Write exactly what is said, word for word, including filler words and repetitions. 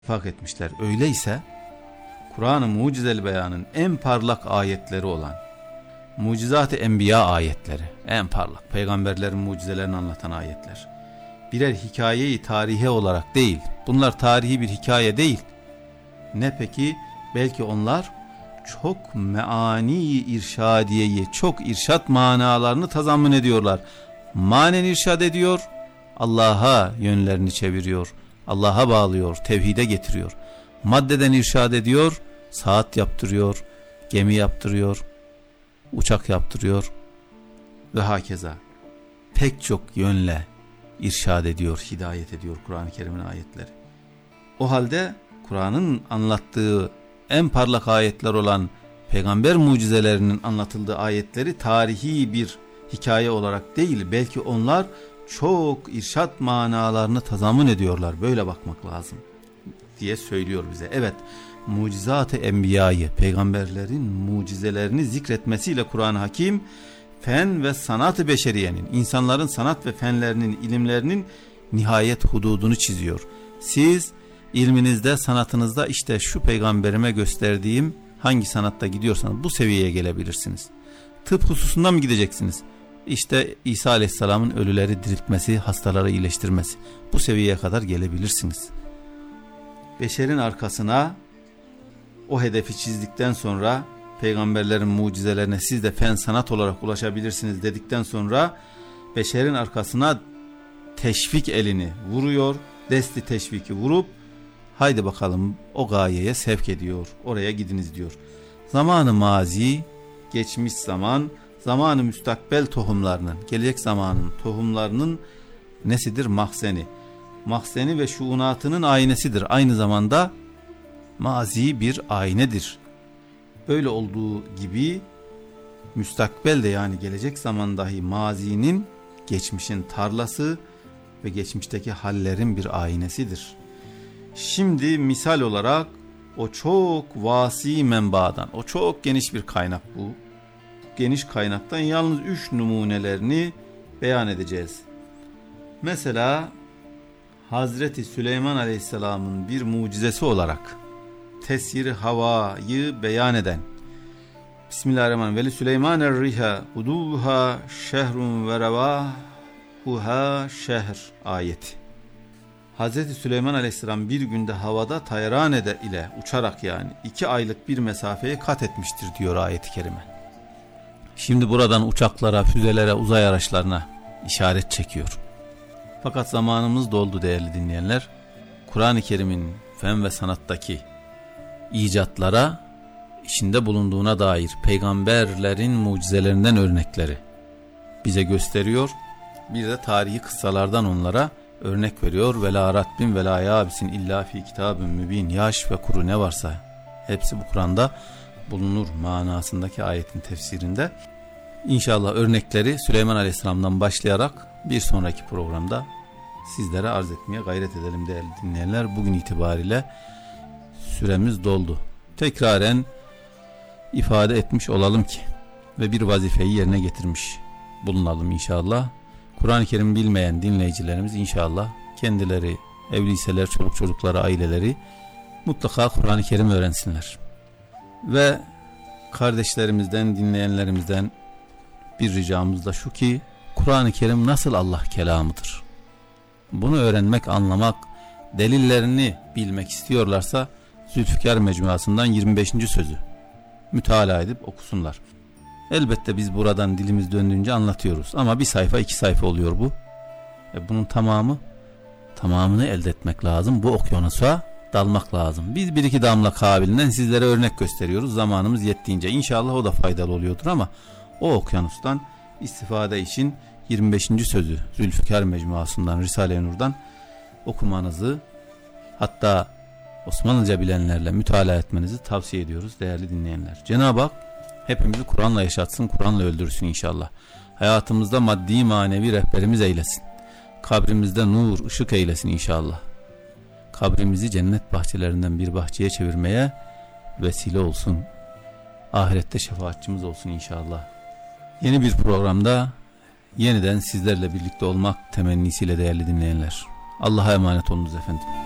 ittifak etmişler. Öyleyse Kur'an-ı Mucizeli Beyan'ın en parlak ayetleri olan Mucizat-ı Enbiya ayetleri, en parlak peygamberlerin mucizelerini anlatan ayetler, birer hikayeyi tarihi olarak değil, bunlar tarihi bir hikaye değil. Ne peki? Belki onlar çok meani irşadiyeyi, çok irşat manalarını tazammun ediyorlar. Manen irşad ediyor, Allah'a yönlerini çeviriyor, Allah'a bağlıyor, tevhide getiriyor. Maddeden irşad ediyor, saat yaptırıyor, gemi yaptırıyor, uçak yaptırıyor ve hakeza. Pek çok yönle irşad ediyor, hidayet ediyor Kur'an-ı Kerim'in ayetleri. O halde Kur'an'ın anlattığı en parlak ayetler olan peygamber mucizelerinin anlatıldığı ayetleri tarihi bir hikaye olarak değil, belki onlar çok irşat manalarını tazammun ediyorlar. Böyle bakmak lazım diye söylüyor bize. Evet, mucizat-ı enbiyayı, peygamberlerin mucizelerini zikretmesiyle Kur'an-ı Hakim fen ve sanat-ı beşeriyenin, insanların sanat ve fenlerinin, ilimlerinin nihayet hududunu çiziyor. Siz ilminizde, sanatınızda işte şu peygamberime gösterdiğim hangi sanatta gidiyorsanız bu seviyeye gelebilirsiniz. Tıp hususunda mı gideceksiniz? İşte İsa Aleyhisselam'ın ölüleri diriltmesi, hastaları iyileştirmesi. Bu seviyeye kadar gelebilirsiniz. Beşerin arkasına o hedefi çizdikten sonra peygamberlerin mucizelerine siz de fen sanat olarak ulaşabilirsiniz dedikten sonra beşerin arkasına teşvik elini vuruyor, desti teşviki vurup haydi bakalım o gayeye sevk ediyor, oraya gidiniz diyor. Zamanı mazi, geçmiş zaman, zamanı müstakbel tohumlarının, gelecek zamanın tohumlarının nesidir? Mahzeni. Mahzeni ve şuunatının aynesidir. Aynı zamanda mazi bir aynedir. Böyle olduğu gibi müstakbel de, yani gelecek zaman dahi mazinin, geçmişin tarlası ve geçmişteki hallerin bir aynesidir. Şimdi misal olarak o çok vasi menbadan, o çok geniş bir kaynak bu. Geniş kaynaktan yalnız üç numunelerini beyan edeceğiz. Mesela Hazreti Süleyman Aleyhisselam'ın bir mucizesi olarak tesir-i havayı beyan eden Bismillahirrahmanirrahim. Ve li Süleyman er-riha uduha şehrun ve revahuha şehr ayeti. Hazreti Süleyman Aleyhisselam bir günde havada tayran ede ile uçarak, yani iki aylık bir mesafeyi kat etmiştir diyor ayet-i kerime. Şimdi buradan uçaklara, füzelere, uzay araçlarına işaret çekiyor. Fakat zamanımız doldu değerli dinleyenler. Kur'an-ı Kerim'in fen ve sanattaki icatlara, içinde bulunduğuna dair peygamberlerin mucizelerinden örnekleri bize gösteriyor. Bir de tarihi kıssalardan onlara örnek veriyor. Ve la ratbin ve la yabisin illa fi kitabın mübin. Yaş ve kuru ne varsa hepsi bu Kur'an'da bulunur manasındaki ayetin tefsirinde. İnşallah örnekleri Süleyman Aleyhisselam'dan başlayarak bir sonraki programda sizlere arz etmeye gayret edelim değerli dinleyenler. Bugün itibariyle süremiz doldu. Tekraren ifade etmiş olalım ki ve bir vazifeyi yerine getirmiş bulunalım inşallah. Kur'an-ı Kerim bilmeyen dinleyicilerimiz inşallah kendileri, evliyseler, çoluk çocukları, aileleri mutlaka Kur'an-ı Kerim öğrensinler. Ve kardeşlerimizden, dinleyenlerimizden bir ricamız da şu ki, Kur'an-ı Kerim nasıl Allah kelamıdır? Bunu öğrenmek, anlamak, delillerini bilmek istiyorlarsa Zülfikar Mecmuası'ndan yirmi beşinci sözü mütalaa edip okusunlar. Elbette biz buradan dilimiz döndüğünce anlatıyoruz ama bir sayfa iki sayfa oluyor bu. E bunun tamamı, tamamını elde etmek lazım. Bu okyanusa dalmak lazım. Biz bir iki damla kabilinden sizlere örnek gösteriyoruz zamanımız yettiğince. İnşallah o da faydalı oluyordur ama o okyanustan istifade için yirmi beşinci sözü Zülfikar Mecmuası'ndan, Risale-i Nur'dan okumanızı, hatta Osmanlıca bilenlerle mütalaa etmenizi tavsiye ediyoruz değerli dinleyenler. Cenab-ı Hak hepimizi Kur'an'la yaşatsın, Kur'an'la öldürsün inşallah. Hayatımızda maddi manevi rehberimiz eylesin. Kabrimizde nur, ışık eylesin inşallah. Kabrimizi cennet bahçelerinden bir bahçeye çevirmeye vesile olsun. Ahirette şefaatçimiz olsun inşallah. Yeni bir programda yeniden sizlerle birlikte olmak temennisiyle değerli dinleyenler. Allah'a emanet olunuz efendim.